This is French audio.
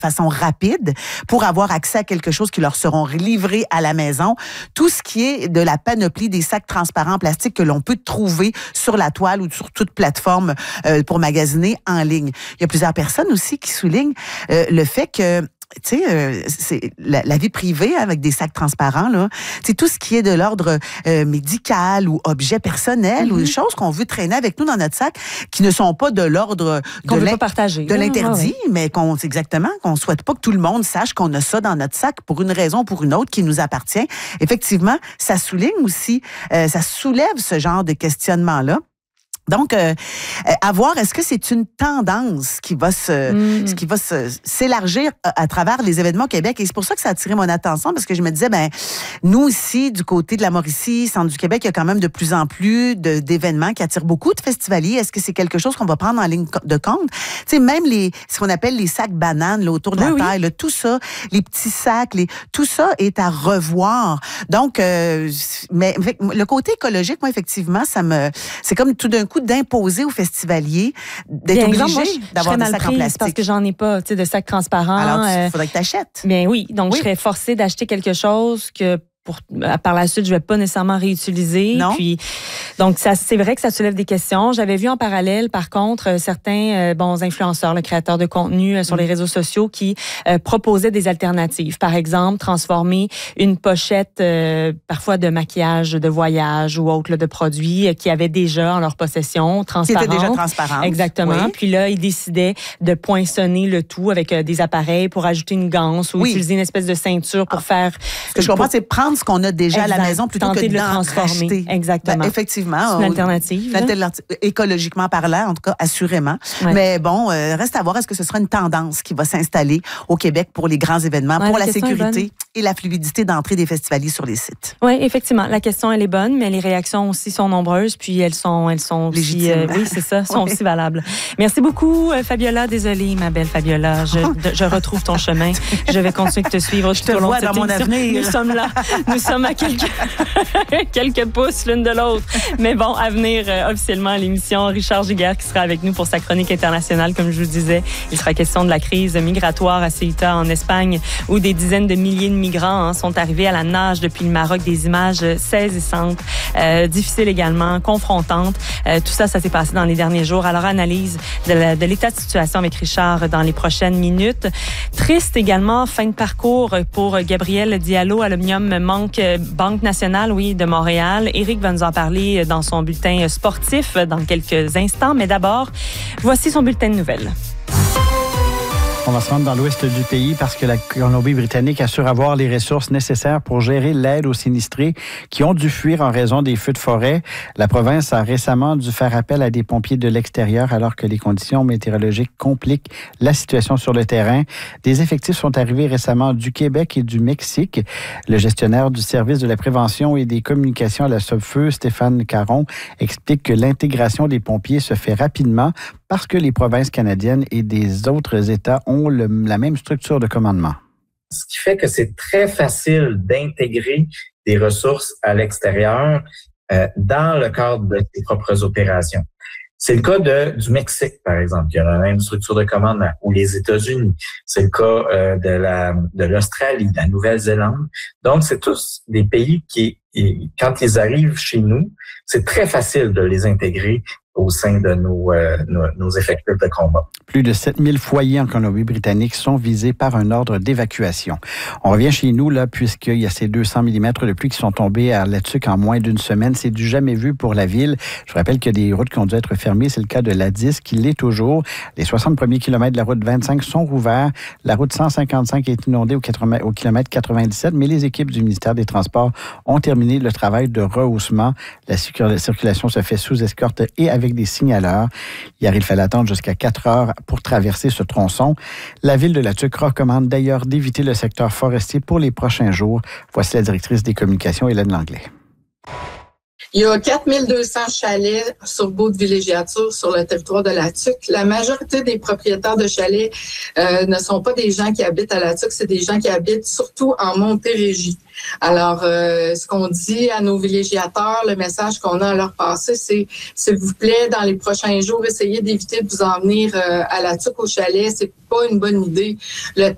façon rapide pour avoir accès à quelque chose qui leur seront livrés à la maison. Tout ce qui est de la panoplie des sacs transparents en plastique que l'on peut trouver sur la toile ou sur toute plateforme pour magasiner en ligne. Il y a plusieurs personnes aussi qui soulignent le fait que tu sais, c'est la vie privée avec des sacs transparents, là. C'est tout ce qui est de l'ordre médical ou objet personnel ou des choses qu'on veut traîner avec nous dans notre sac qui ne sont pas de l'ordre qu'on veut pas partager, de l'interdit, mais qu'on souhaite pas que tout le monde sache qu'on a ça dans notre sac pour une raison ou pour une autre qui nous appartient. Effectivement, ça souligne aussi, ça soulève ce genre de questionnement-là. Donc, à voir, est-ce que c'est une tendance qui va s'élargir à travers les événements au Québec? Et c'est pour ça que ça a attiré mon attention, parce que je me disais, nous ici, du côté de la Mauricie, centre du Québec, il y a quand même de plus en plus d'événements qui attirent beaucoup de festivaliers. Est-ce que c'est quelque chose qu'on va prendre en ligne de compte? Tu sais, même ce qu'on appelle les sacs bananes, là, autour de la taille, là, tout ça, les petits sacs, tout ça est à revoir. Donc, mais le côté écologique, moi, effectivement, c'est comme tout d'un coup d'imposer aux festivaliers d'être obligés d'avoir des sacs en plastique. Parce que j'en ai pas, tu sais, de sacs transparents. Alors, il faudrait que tu achètes. Mais oui, donc je serais forcée d'acheter quelque chose que par la suite, je vais pas nécessairement réutiliser. Non. Puis, donc, c'est vrai que ça soulève des questions. J'avais vu en parallèle, par contre, certains bons influenceurs, le créateur de contenu sur les réseaux sociaux qui proposaient des alternatives. Par exemple, transformer une pochette, parfois de maquillage, de voyage ou autre, là, de produits qui avaient déjà en leur possession, transparente. Qui étaient déjà transparentes. Exactement. Oui. Puis là, ils décidaient de poinçonner le tout avec des appareils pour ajouter une ganse ou utiliser une espèce de ceinture pour faire... Ce que je comprends, c'est prendre ce qu'on a déjà à la maison plutôt que de le transformer. Racheter. Exactement. Effectivement. C'est une alternative. Écologiquement parlant, en tout cas, assurément. Ouais. Mais bon, reste à voir, est-ce que ce sera une tendance qui va s'installer au Québec pour les grands événements, pour la sécurité et la fluidité d'entrée des festivaliers sur les sites? Oui, effectivement. La question, elle est bonne, mais les réactions aussi sont nombreuses, puis elles sont aussi... oui, c'est ça, sont aussi valables. Merci beaucoup, Fabiola. Désolée, ma belle Fabiola. Je retrouve ton chemin. Je vais continuer de te suivre tout au long de cette émission. Dans mon avenir. Nous sommes là. Nous sommes à quelques pouces l'une de l'autre. Mais bon, à venir officiellement à l'émission, Richard Giguère qui sera avec nous pour sa chronique internationale, comme je vous disais. Il sera question de la crise migratoire à Ceuta en Espagne, où des dizaines de milliers de migrants sont arrivés à la nage depuis le Maroc. Des images saisissantes, difficiles également, confrontantes. Tout ça s'est passé dans les derniers jours. Alors, analyse de l'état de situation avec Richard dans les prochaines minutes. Triste également, fin de parcours pour Gabriel Diallo à l'Omnium Banque nationale, de Montréal. Éric va nous en parler dans son bulletin sportif dans quelques instants. Mais d'abord, voici son bulletin de nouvelles. On va se rendre dans l'ouest du pays parce que la Colombie-Britannique assure avoir les ressources nécessaires pour gérer l'aide aux sinistrés qui ont dû fuir en raison des feux de forêt. La province a récemment dû faire appel à des pompiers de l'extérieur alors que les conditions météorologiques compliquent la situation sur le terrain. Des effectifs sont arrivés récemment du Québec et du Mexique. Le gestionnaire du service de la prévention et des communications à la Sopfeu, Stéphane Caron, explique que l'intégration des pompiers se fait rapidement parce que les provinces canadiennes et des autres États ont la même structure de commandement. Ce qui fait que c'est très facile d'intégrer des ressources à l'extérieur dans le cadre de ses propres opérations. C'est le cas du Mexique, par exemple, qui a la même structure de commandement, ou les États-Unis. C'est le cas de l'Australie, de la Nouvelle-Zélande. Donc, c'est tous des pays qui, quand ils arrivent chez nous, c'est très facile de les intégrer au sein de nos effectifs de combat. Plus de 7000 foyers en Colombie-Britannique sont visés par un ordre d'évacuation. On revient chez nous, là, puisqu'il y a ces 200 mm de pluie qui sont tombés à Latuc en moins d'une semaine. C'est du jamais vu pour la ville. Je vous rappelle qu'il y a des routes qui ont dû être fermées. C'est le cas de l'A10 qui l'est toujours. Les 60 premiers kilomètres de la route 25 sont rouverts. La route 155 est inondée au kilomètre 97, mais les équipes du ministère des Transports ont terminé le travail de rehaussement. La circulation se fait sous escorte et avec des signaleurs. Hier, il fallait attendre jusqu'à 4 heures pour traverser ce tronçon. La ville de Latuc recommande d'ailleurs d'éviter le secteur forestier pour les prochains jours. Voici la directrice des communications, Hélène Langlais. Il y a 4200 chalets sur baux de villégiature sur le territoire de Latuc. La majorité des propriétaires de chalets ne sont pas des gens qui habitent à Latuc, c'est des gens qui habitent surtout en Montérégie. Alors, ce qu'on dit à nos villégiateurs, le message qu'on a à leur passer, c'est s'il vous plaît, dans les prochains jours, essayez d'éviter de vous en venir à Latuc au chalet. C'est pas une bonne idée. Le